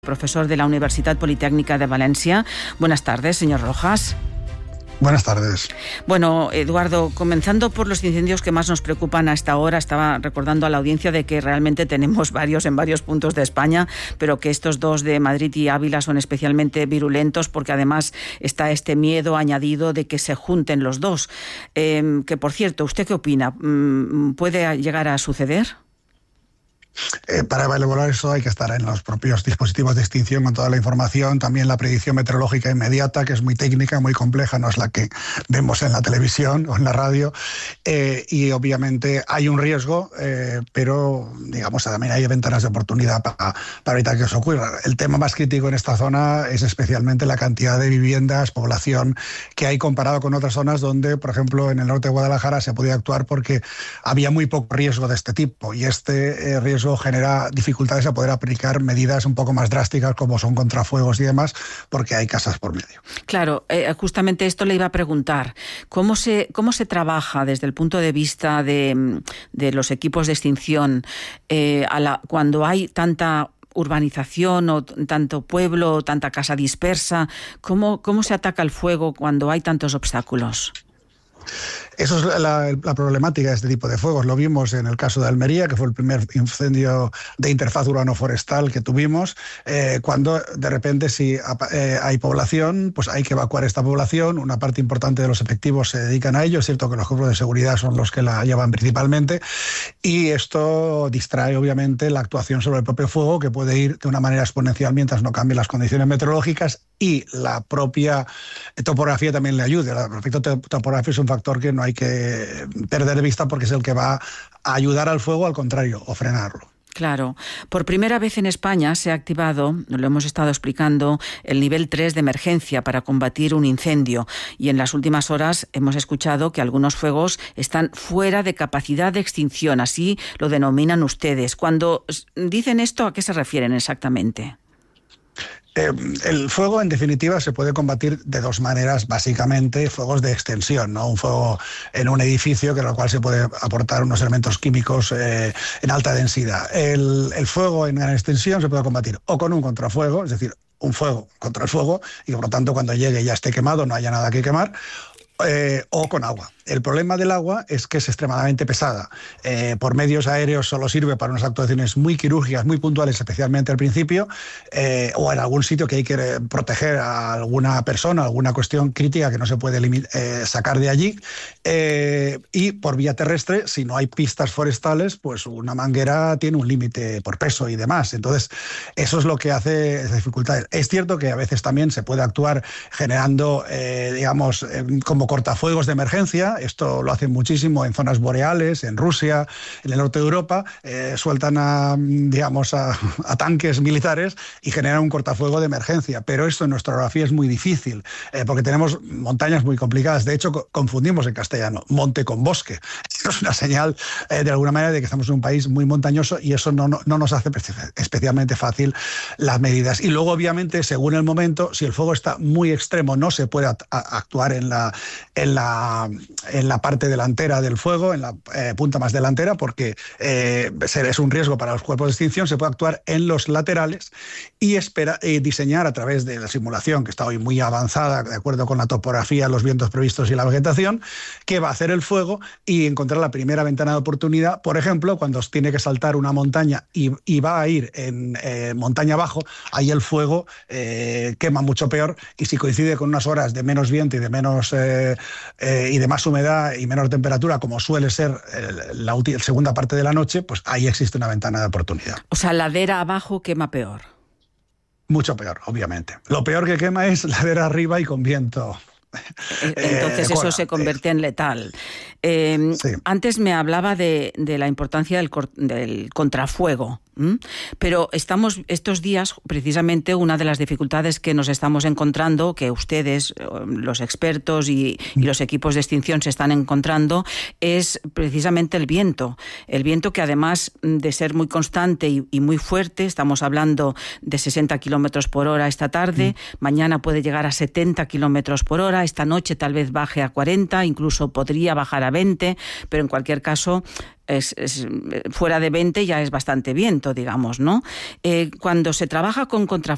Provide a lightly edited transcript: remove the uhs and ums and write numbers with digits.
Profesor de la Universidad Politécnica de Valencia. Buenas tardes, señor Rojas. Buenas tardes. Bueno, Eduardo, comenzando por los incendios que más nos preocupan a esta hora, estaba recordando a la audiencia de que realmente tenemos varios en varios puntos de España, pero que estos dos de Madrid y Ávila son especialmente virulentos porque además está este miedo añadido de que se junten los dos. Que por cierto, ¿usted qué opina? ¿Puede llegar a suceder? Para evaluar eso hay que estar en los propios dispositivos de extinción con toda la información, también la predicción meteorológica inmediata, que es muy técnica, muy compleja, no es la que vemos en la televisión o en la radio, y obviamente hay un riesgo, pero digamos también hay ventanas de oportunidad para evitar que eso ocurra. El tema más crítico en esta zona es especialmente la cantidad de viviendas, población que hay comparado con otras zonas donde, por ejemplo, en el norte de Guadalajara se podía actuar porque había muy poco riesgo de este tipo, y este riesgo genera dificultades a poder aplicar medidas un poco más drásticas como son contrafuegos y demás, porque hay casas por medio. Claro, justamente esto le iba a preguntar. ¿Cómo se trabaja desde el punto de vista de los equipos de extinción cuando hay tanta urbanización o tanto pueblo o tanta casa dispersa? ¿Cómo se ataca el fuego cuando hay tantos obstáculos? Eso es la problemática de este tipo de fuegos. Lo vimos en el caso de Almería, que fue el primer incendio de interfaz urbano-forestal que tuvimos, cuando de repente si hay población, pues hay que evacuar esta población. Una parte importante de los efectivos se dedican a ello. Es cierto que los cuerpos de seguridad son los que la llevan principalmente, y esto distrae obviamente la actuación sobre el propio fuego, que puede ir de una manera exponencial mientras no cambien las condiciones meteorológicas, y la propia topografía también le ayuda. El efecto topográfico es un factor que no hay que perder de vista porque es el que va a ayudar al fuego, al contrario, o frenarlo. Claro. Por primera vez en España se ha activado, lo hemos estado explicando, el nivel 3 de emergencia para combatir un incendio. Y en las últimas horas hemos escuchado que algunos fuegos están fuera de capacidad de extinción. Así lo denominan ustedes. Cuando dicen esto, ¿a qué se refieren exactamente? El fuego, en definitiva, se puede combatir de dos maneras, básicamente: fuegos de extensión, ¿no? Un fuego en un edificio, que lo cual se puede aportar unos elementos químicos en alta densidad. El fuego en gran extensión se puede combatir o con un contrafuego, es decir, un fuego contra el fuego, y por lo tanto cuando llegue ya esté quemado, no haya nada que quemar, o con agua. El problema del agua es que es extremadamente pesada. Por medios aéreos solo sirve para unas actuaciones muy quirúrgicas, muy puntuales, especialmente al principio, o en algún sitio que hay que proteger a alguna persona, alguna cuestión crítica que no se puede sacar de allí. Y por vía terrestre, si no hay pistas forestales, pues una manguera tiene un límite por peso y demás. Entonces, eso es lo que hace dificultades. Es cierto que a veces también se puede actuar generando, digamos, como cortafuegos de emergencia. Esto lo hacen muchísimo en zonas boreales, en Rusia, en el norte de Europa. Sueltan a tanques militares y generan un cortafuego de emergencia. Pero esto en nuestra orografía es muy difícil, porque tenemos montañas muy complicadas. De hecho, confundimos en castellano monte con bosque. Esto es una señal, de alguna manera, de que estamos en un país muy montañoso, y eso no nos hace especialmente fácil las medidas. Y luego, obviamente, según el momento, si el fuego está muy extremo, no se puede actuar en la parte delantera del fuego, en la punta más delantera, porque es un riesgo para los cuerpos de extinción. Se puede actuar en los laterales y diseñar a través de la simulación, que está hoy muy avanzada, de acuerdo con la topografía, los vientos previstos y la vegetación, qué va a hacer el fuego, y encontrar la primera ventana de oportunidad. Por ejemplo, cuando tiene que saltar una montaña y va a ir en montaña abajo, ahí el fuego quema mucho peor, y si coincide con unas horas de menos viento y de más humedad y menor temperatura, como suele ser la segunda parte de la noche, pues ahí existe una ventana de oportunidad. O sea, ladera abajo quema peor. Mucho peor, obviamente. Lo peor que quema es ladera arriba y con viento. Entonces eso se convierte en letal. Sí. Antes me hablaba de la importancia del contrafuego. Pero estamos estos días, precisamente, una de las dificultades que nos estamos encontrando, que ustedes, los expertos y los equipos de extinción se están encontrando, es precisamente el viento. El viento, que además de ser muy constante y muy fuerte, estamos hablando de 60 kilómetros por hora esta tarde, mañana puede llegar a 70 kilómetros por hora, esta noche tal vez baje a 40, incluso podría bajar a 20, pero en cualquier caso fuera de 20 ya es bastante viento, digamos, ¿no? Cuando se trabaja con contrafuegos,